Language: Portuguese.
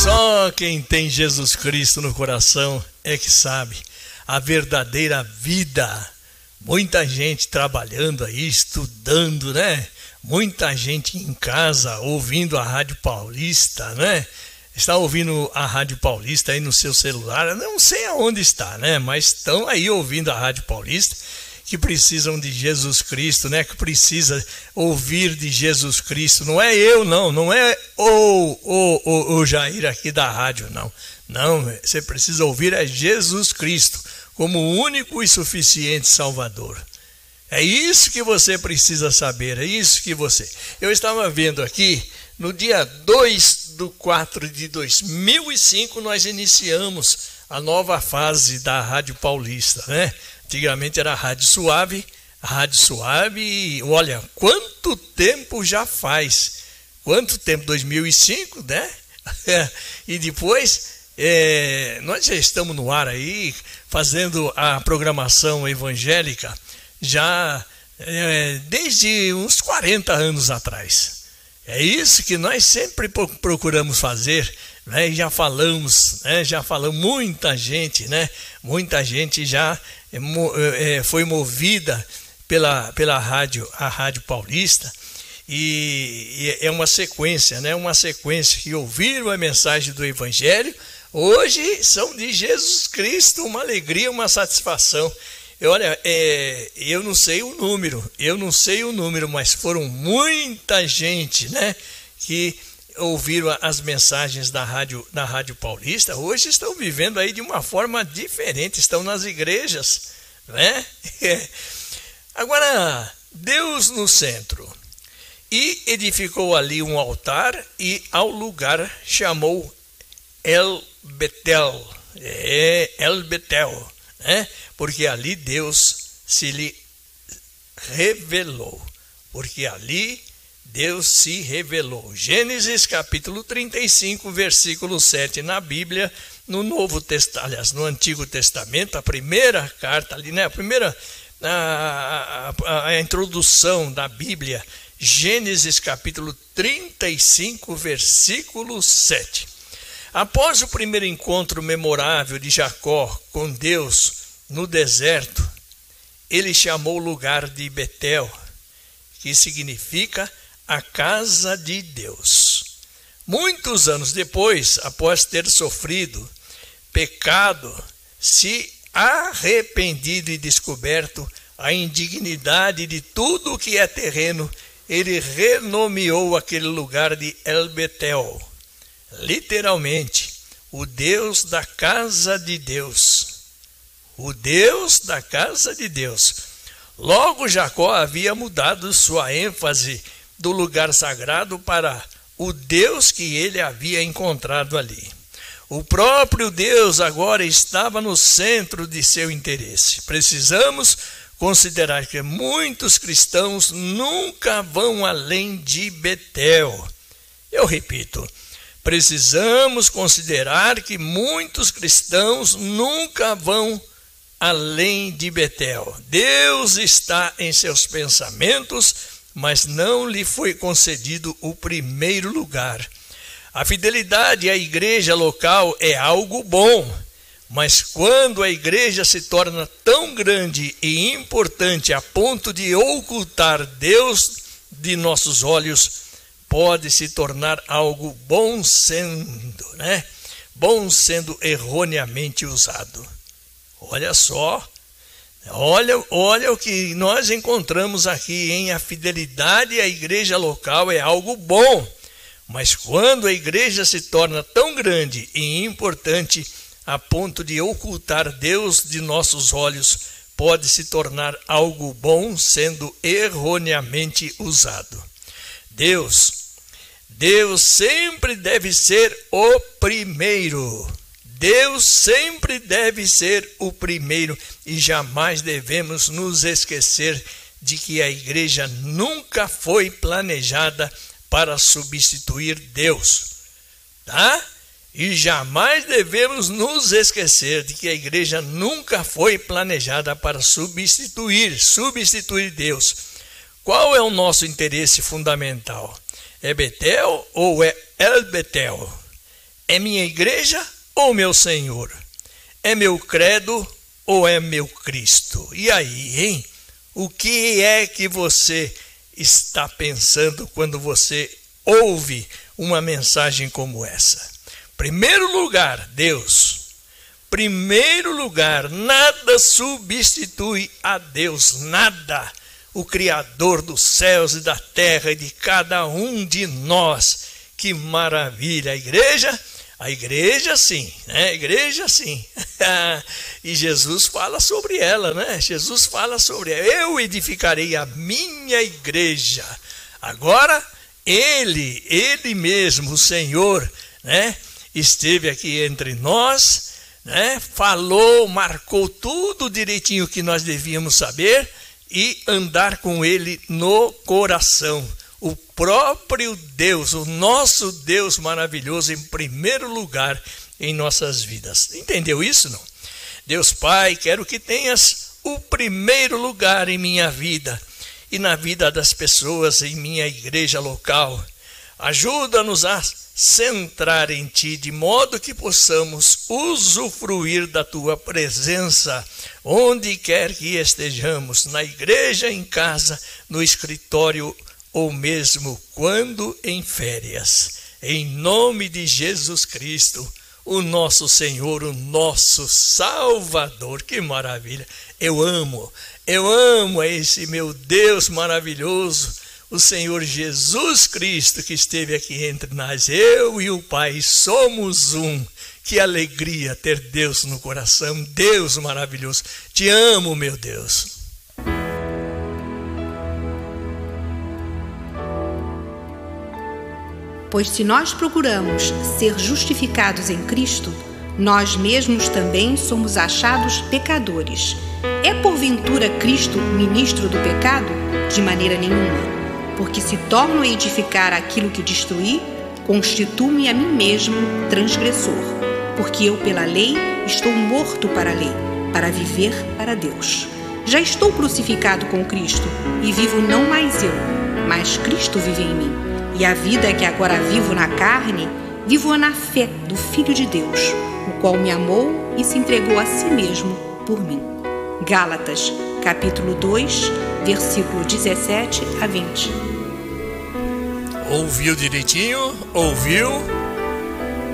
Só quem tem Jesus Cristo no coração é que sabe a verdadeira vida. Muita gente trabalhando aí, estudando, né? Muita gente em casa ouvindo a Rádio Paulista, né? Está ouvindo a Rádio Paulista aí no seu celular, eu não sei aonde está, né? Mas estão aí ouvindo a Rádio Paulista, que precisam de Jesus Cristo, né? Que precisa ouvir de Jesus Cristo. Não é eu, não é o Jair aqui da rádio, não. Não, você precisa ouvir é Jesus Cristo como o único e suficiente Salvador. É isso que você precisa saber, é isso que você... Eu estava vendo aqui, no dia 2/4/2005, nós iniciamos a nova fase da Rádio Paulista, né? Antigamente era a Rádio Suave, e olha, quanto tempo já faz? Quanto tempo? 2005, né? E depois, nós já estamos no ar aí, fazendo a programação evangélica, já desde uns 40 anos atrás. É isso que nós sempre procuramos fazer, né? E já falamos, muita gente, né? Muita gente já foi movida pela rádio, a Rádio Paulista, e é uma sequência, né? Uma sequência que ouviram a mensagem do Evangelho, hoje são de Jesus Cristo, uma alegria, uma satisfação. Olha, eu não sei o número, mas foram muita gente, né, que ouviram as mensagens da Rádio Paulista. Hoje estão vivendo aí de uma forma diferente, estão nas igrejas, né? Agora, Deus no centro, e edificou ali um altar, e ao lugar chamou El Betel, né? Porque ali Deus se lhe revelou. Gênesis capítulo 35, versículo 7 na Bíblia, no no Antigo Testamento, a primeira carta ali, né? A introdução da Bíblia, Gênesis capítulo 35, versículo 7. Após o primeiro encontro memorável de Jacó com Deus no deserto, ele chamou o lugar de Betel, que significa a casa de Deus. Muitos anos depois, após ter sofrido pecado, se arrependido e descoberto a indignidade de tudo o que é terreno, ele renomeou aquele lugar de El Betel, literalmente, o Deus da casa de Deus. O Deus da casa de Deus. Logo, Jacó havia mudado sua ênfase do lugar sagrado para o Deus que ele havia encontrado ali. O próprio Deus agora estava no centro de seu interesse. Precisamos considerar que muitos cristãos nunca vão além de Betel. Eu repito, precisamos considerar que muitos cristãos nunca vão além de Betel. Deus está em seus pensamentos, mas não lhe foi concedido o primeiro lugar. A fidelidade à igreja local é algo bom, mas quando a igreja se torna tão grande e importante a ponto de ocultar Deus de nossos olhos, pode se tornar algo bom sendo, né? Bom sendo erroneamente usado. Olha só, olha o que nós encontramos aqui, hein? A fidelidade à igreja local é algo bom, mas quando a igreja se torna tão grande e importante a ponto de ocultar Deus de nossos olhos, pode se tornar algo bom sendo erroneamente usado. Deus sempre deve ser o primeiro. Deus sempre deve ser o primeiro e jamais devemos nos esquecer de que a igreja nunca foi planejada para substituir Deus, tá? E jamais devemos nos esquecer de que a igreja nunca foi planejada para substituir Deus. Qual é o nosso interesse fundamental? É Betel ou é El Betel? É minha igreja ou meu Senhor? É meu credo ou é meu Cristo? E aí, hein? O que é que você está pensando quando você ouve uma mensagem como essa? Primeiro lugar, Deus. Primeiro lugar, nada substitui a Deus, nada. O Criador dos céus e da terra e de cada um de nós. Que maravilha! A igreja sim, né? A igreja sim. E Jesus fala sobre ela, né? Jesus fala sobre ela. Eu edificarei a minha igreja. Agora, ele mesmo, o Senhor, né? Esteve aqui entre nós, né? Falou, marcou tudo direitinho que nós devíamos saber e andar com ele no coração. O próprio Deus, o nosso Deus maravilhoso em primeiro lugar em nossas vidas. Entendeu isso, não? Deus Pai, quero que tenhas o primeiro lugar em minha vida e na vida das pessoas em minha igreja local. Ajuda-nos a centrar em Ti, de modo que possamos usufruir da Tua presença, onde quer que estejamos, na igreja, em casa, no escritório ou mesmo quando em férias. Em nome de Jesus Cristo, o nosso Senhor, o nosso Salvador. Que maravilha! Eu amo esse meu Deus maravilhoso, o Senhor Jesus Cristo que esteve aqui entre nós. Eu e o Pai somos um. Que alegria ter Deus no coração, Deus maravilhoso. Te amo, meu Deus. Pois se nós procuramos ser justificados em Cristo, nós mesmos também somos achados pecadores. É porventura Cristo ministro do pecado? De maneira nenhuma. Porque se torno a edificar aquilo que destruí, constituo-me a mim mesmo transgressor. Porque eu pela lei estou morto para a lei, para viver para Deus. Já estou crucificado com Cristo, e vivo não mais eu, mas Cristo vive em mim. E a vida que agora vivo na carne, vivo-a na fé do Filho de Deus, o qual me amou e se entregou a si mesmo por mim. Gálatas, capítulo 2, versículo 17 a 20. Ouviu direitinho? Ouviu?